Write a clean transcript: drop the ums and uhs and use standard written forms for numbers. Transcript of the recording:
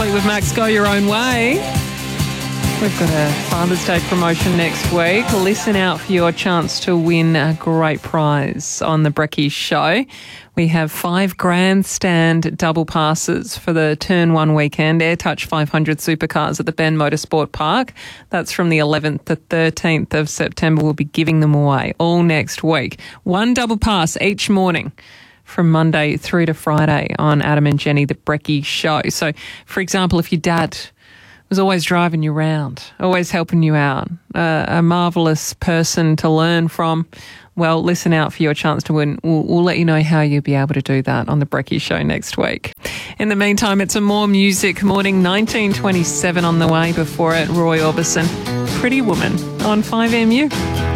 Fleetwood Mac's Go Your Own Way. We've got a Father's Day promotion next week. Listen out for your chance to win a great prize on the Brekkie Show. We have 5 grandstand double passes for the Turn 1 weekend, AirTouch 500 supercars at the Ben Motorsport Park. That's from the 11th to 13th of September. We'll be giving them away all next week. 1 double pass each morning from Monday through to Friday on Adam and Jenny, the Brekkie Show. So, for example, if your dad was always driving you around, always helping you out, a marvellous person to learn from, well, listen out for your chance to win. We'll let you know how you'll be able to do that on the Brekkie Show next week. In the meantime, it's a More Music Morning, 1927 on the way. Before it, Roy Orbison, Pretty Woman on 5MU.